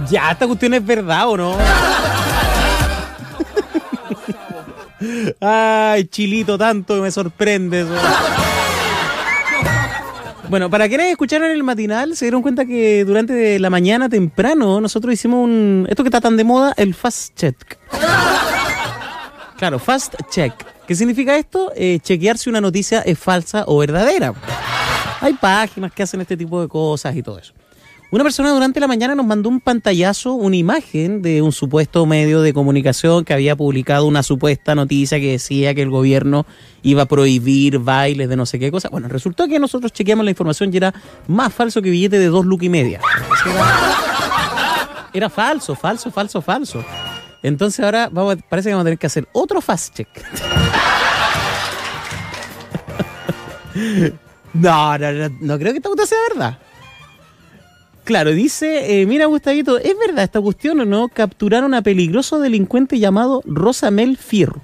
Ya, esta cuestión es verdad, ¿o no? Ay, Chilito, tanto que me sorprende eso. Bueno, para quienes escucharon el matinal, se dieron cuenta que durante la mañana temprano nosotros hicimos esto que está tan de moda, el fast check. Claro, fast check. ¿Qué significa esto? Chequear si una noticia es falsa o verdadera. Hay páginas que hacen este tipo de cosas y todo eso. Una persona durante la mañana nos mandó un pantallazo, una imagen de un supuesto medio de comunicación que había publicado una supuesta noticia que decía que el gobierno iba a prohibir bailes de no sé qué cosa. Bueno, resultó que nosotros chequeamos la información y era más falso que billete de 2,5 lucas. Era falso. Entonces ahora parece que vamos a tener que hacer otro fast check. No creo que esta cuestión sea verdad. Claro, dice, mira Gustavito, ¿es verdad esta cuestión o no? Capturaron a peligroso delincuente llamado Rosamel Fierro.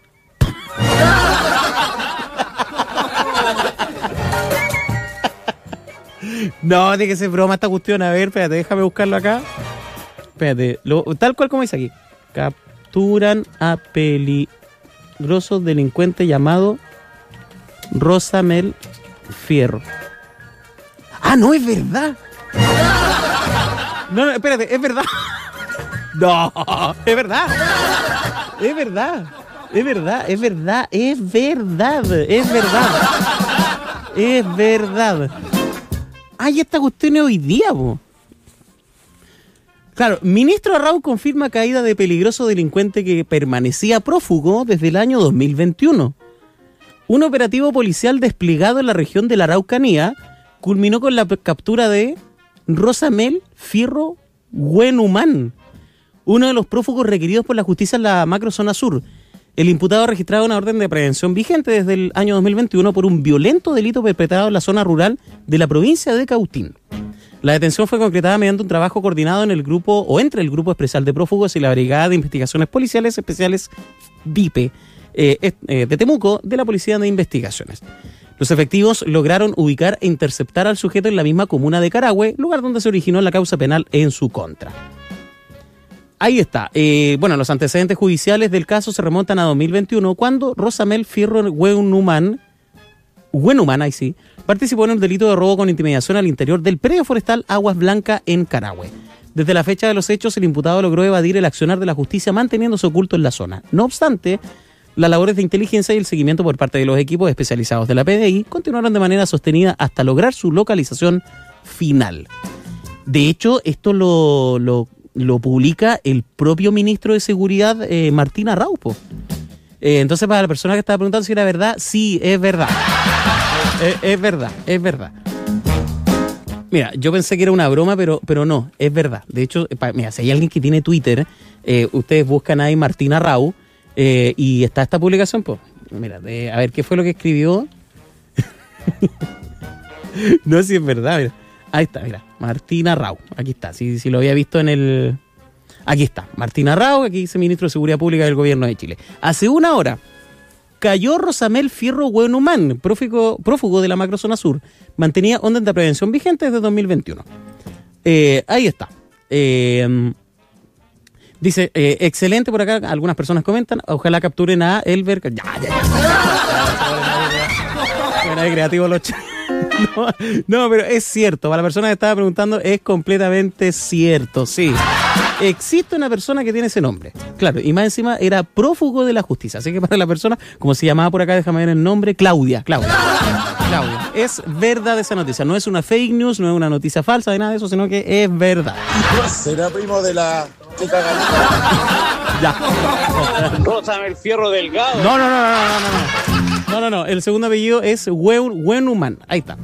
No, tiene que ser broma esta cuestión. A ver, espérate, déjame buscarlo acá. Espérate, tal cual como dice aquí. Capturan a peligroso delincuente llamado Rosamel Fierro. Ah, no, es verdad. No, espérate, es verdad. No, es verdad. Ay, esta cuestión es hoy día, po. Claro, ministro Arrau confirma caída de peligroso delincuente que permanecía prófugo desde el año 2021. Un operativo policial desplegado en la región de la Araucanía culminó con la captura de Rosamel Fierro Huenumán, uno de los prófugos requeridos por la justicia en la macrozona sur. El imputado ha registrado una orden de aprehensión vigente desde el año 2021 por un violento delito perpetrado en la zona rural de la provincia de Cautín. La detención fue concretada mediante un trabajo coordinado en el grupo o entre el Grupo Especial de Prófugos y la Brigada de Investigaciones Policiales Especiales VIPE de Temuco de la Policía de Investigaciones. Los efectivos lograron ubicar e interceptar al sujeto en la misma comuna de Carahue, lugar donde se originó la causa penal en su contra. Ahí está. Bueno, los antecedentes judiciales del caso se remontan a 2021, cuando Rosamel Fierro Huenumán, ahí sí, participó en un delito de robo con intimidación al interior del predio forestal Aguas Blancas en Carahue. Desde la fecha de los hechos, el imputado logró evadir el accionar de la justicia manteniéndose oculto en la zona. No obstante, las labores de inteligencia y el seguimiento por parte de los equipos especializados de la PDI continuaron de manera sostenida hasta lograr su localización final. De hecho, esto lo publica el propio ministro de Seguridad, Martín Arrau. Entonces, para la persona que estaba preguntando si era verdad, sí, es verdad. Es verdad. Mira, yo pensé que era una broma, pero no, es verdad. De hecho, mira, si hay alguien que tiene Twitter, ustedes buscan ahí Martín Arrau, y está esta publicación, pues, mira, a ver, ¿qué fue lo que escribió? No, si es verdad, mira. Ahí está, mira, Martín Arrau, aquí está, si lo había visto en el... Aquí está, Martín Arrau, aquí dice ministro de Seguridad Pública del Gobierno de Chile. Hace una hora, cayó Rosamel Fierro Huenumán, prófugo de la macrozona sur. Mantenía orden de prevención vigente desde 2021. Ahí está. Dice, excelente por acá, algunas personas comentan, ojalá capturen a Elber. Ya. Suena creativo los chicos. No, pero es cierto, para la persona que estaba preguntando, es completamente cierto, sí. Existe una persona que tiene ese nombre, claro, y más encima era prófugo de la justicia. Así que para la persona, como se llamaba por acá, déjame ver el nombre, Claudia. Es verdad esa noticia, no es una fake news, no es una noticia falsa de nada de eso, sino que es verdad. ¿Será primo de la chica Ya. Rosamel Fierro Delgado. No, el segundo apellido es Huenumán. Ahí está.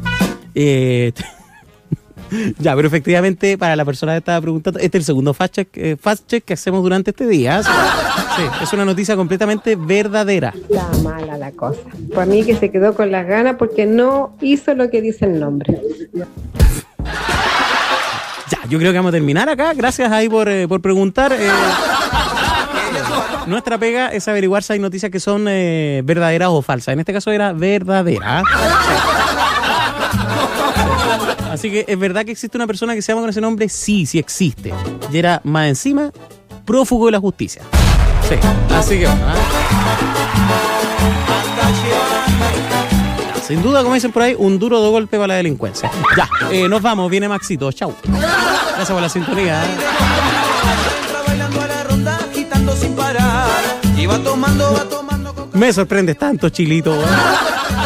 Ya, pero efectivamente, para la persona que estaba preguntando, este es el segundo fast check que hacemos durante este día. Sí, es una noticia completamente verdadera. Está mala la cosa. Para mí que se quedó con las ganas porque no hizo lo que dice el nombre. Ya, yo creo que vamos a terminar acá. Gracias ahí por preguntar. Nuestra pega es averiguar si hay noticias que son verdaderas o falsas. En este caso era verdadera. Así que, ¿es verdad que existe una persona que se llama con ese nombre? Sí, sí existe. Y era, más encima, prófugo de la justicia. Sí, así que bueno. Sin duda, como dicen por ahí, un duro de golpe para la delincuencia. Ya, nos vamos, viene Maxito, chau. Gracias por la sintonía. Me sorprendes tanto, Chilito.